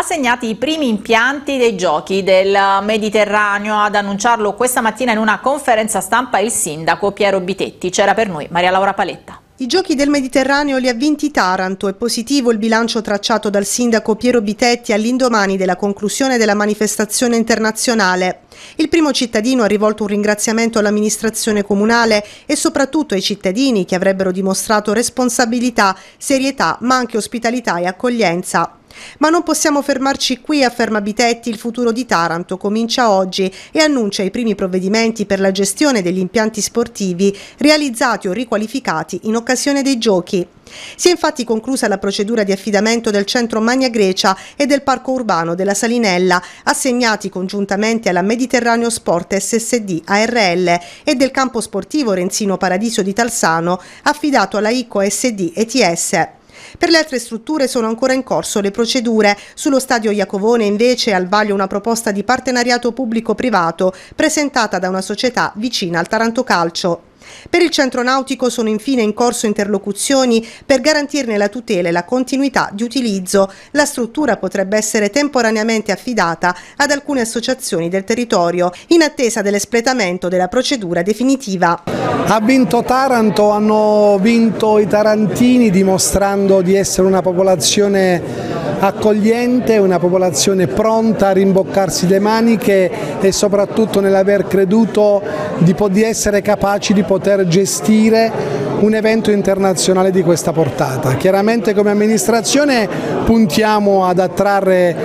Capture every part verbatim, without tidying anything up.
assegnati i primi impianti dei giochi del Mediterraneo. Ad annunciarlo questa mattina in una conferenza stampa il sindaco Piero Bitetti. C'era per noi Maria Laura Paletta. I giochi del Mediterraneo li ha vinti Taranto. È positivo il bilancio tracciato dal sindaco Piero Bitetti all'indomani della conclusione della manifestazione internazionale. Il primo cittadino ha rivolto un ringraziamento all'amministrazione comunale e soprattutto ai cittadini che avrebbero dimostrato responsabilità, serietà, ma anche ospitalità e accoglienza. Ma non possiamo fermarci qui, afferma Bitetti, il futuro di Taranto comincia oggi e annuncia i primi provvedimenti per la gestione degli impianti sportivi realizzati o riqualificati in occasione dei giochi. Si è infatti conclusa la procedura di affidamento del centro Magna Grecia e del parco urbano della Salinella, assegnati congiuntamente alla Mediterraneo Sport S S D A R L, e del campo sportivo Renzino Paradiso di Talsano, affidato alla I C O S D E T S. Per le altre strutture sono ancora in corso le procedure. Sullo stadio Iacovone invece è al vaglio una proposta di partenariato pubblico-privato presentata da una società vicina al Taranto Calcio. Per il centro nautico sono infine in corso interlocuzioni per garantirne la tutela e la continuità di utilizzo. La struttura potrebbe essere temporaneamente affidata ad alcune associazioni del territorio, in attesa dell'espletamento della procedura definitiva. Ha vinto Taranto, hanno vinto i tarantini, dimostrando di essere una popolazione accogliente, una popolazione pronta a rimboccarsi le maniche e soprattutto nell'aver creduto di, di essere capaci di poter gestire un evento internazionale di questa portata. Chiaramente come amministrazione puntiamo ad attrarre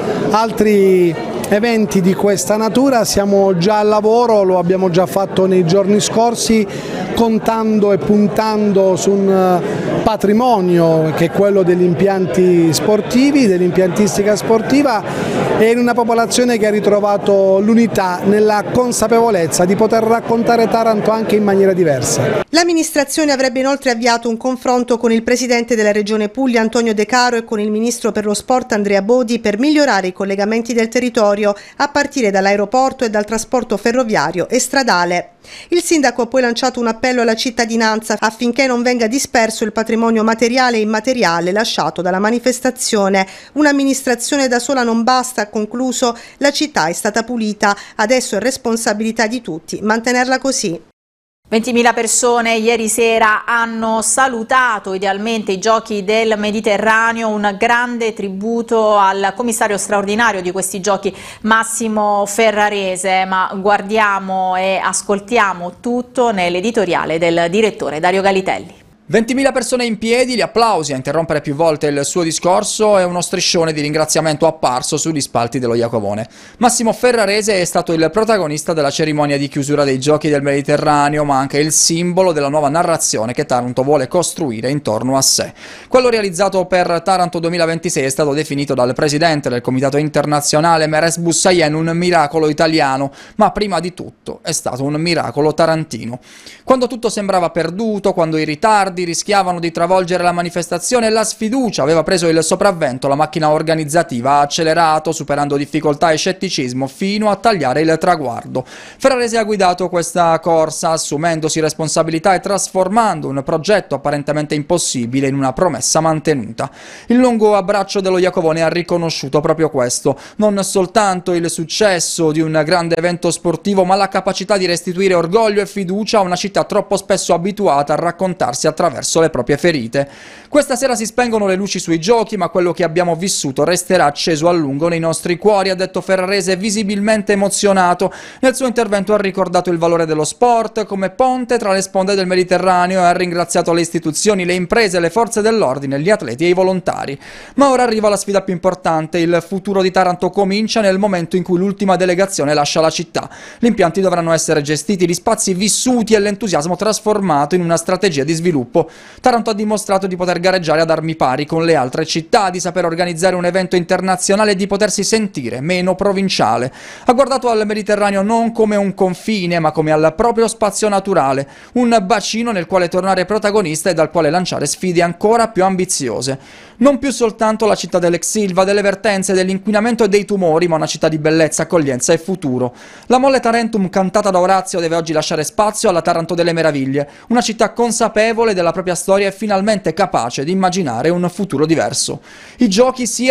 altri eventi di questa natura, siamo già al lavoro, lo abbiamo già fatto nei giorni scorsi, contando e puntando su un patrimonio che è quello degli impianti sportivi, dell'impiantistica sportiva, e in una popolazione che ha ritrovato l'unità nella consapevolezza di poter raccontare Taranto anche in maniera diversa. L'amministrazione avrebbe inoltre avviato un confronto con il presidente della Regione Puglia Antonio De Caro e con il ministro per lo sport Andrea Bodi per migliorare i collegamenti del territorio a partire dall'aeroporto e dal trasporto ferroviario e stradale. Il sindaco ha poi lanciato un appello alla cittadinanza affinché non venga disperso il patrimonio materiale e immateriale lasciato dalla manifestazione. Un'amministrazione da sola non basta, ha concluso, la città è stata pulita, adesso è responsabilità di tutti mantenerla così. ventimila persone ieri sera hanno salutato idealmente i giochi del Mediterraneo, un grande tributo al commissario straordinario di questi giochi Massimo Ferrarese, ma guardiamo e ascoltiamo tutto nell'editoriale del direttore Dario Galitelli. ventimila persone in piedi, gli applausi a interrompere più volte il suo discorso e uno striscione di ringraziamento apparso sugli spalti dello Iacovone. Massimo Ferrarese è stato il protagonista della cerimonia di chiusura dei Giochi del Mediterraneo, ma anche il simbolo della nuova narrazione che Taranto vuole costruire intorno a sé. Quello realizzato per Taranto duemilaventisei è stato definito dal presidente del comitato internazionale Meres Bussayen un miracolo italiano, ma prima di tutto è stato un miracolo tarantino. Quando tutto sembrava perduto, quando i ritardi rischiavano di travolgere la manifestazione e la sfiducia aveva preso il sopravvento, la macchina organizzativa ha accelerato, superando difficoltà e scetticismo fino a tagliare il traguardo. Ferrarese ha guidato questa corsa, assumendosi responsabilità e trasformando un progetto apparentemente impossibile in una promessa mantenuta. Il lungo abbraccio dello Iacovone ha riconosciuto proprio questo, non soltanto il successo di un grande evento sportivo, ma la capacità di restituire orgoglio e fiducia a una città troppo spesso abituata a raccontarsi attraverso attraverso le proprie ferite. Questa sera si spengono le luci sui giochi, ma quello che abbiamo vissuto resterà acceso a lungo nei nostri cuori, ha detto Ferrarese, visibilmente emozionato. Nel suo intervento ha ricordato il valore dello sport come ponte tra le sponde del Mediterraneo e ha ringraziato le istituzioni, le imprese, le forze dell'ordine, gli atleti e i volontari. Ma ora arriva la sfida più importante: il futuro di Taranto comincia nel momento in cui l'ultima delegazione lascia la città. Gli impianti dovranno essere gestiti, gli spazi vissuti e l'entusiasmo trasformato in una strategia di sviluppo. Taranto ha dimostrato di poter gareggiare ad armi pari con le altre città, di saper organizzare un evento internazionale e di potersi sentire meno provinciale. Ha guardato al Mediterraneo non come un confine, ma come al proprio spazio naturale, un bacino nel quale tornare protagonista e dal quale lanciare sfide ancora più ambiziose. Non più soltanto la città dell'ex Silva, delle vertenze, dell'inquinamento e dei tumori, ma una città di bellezza, accoglienza e futuro. La Molle Tarentum cantata da Orazio deve oggi lasciare spazio alla Taranto delle meraviglie, una città consapevole della propria storia e finalmente capace di immaginare un futuro diverso. I giochi sia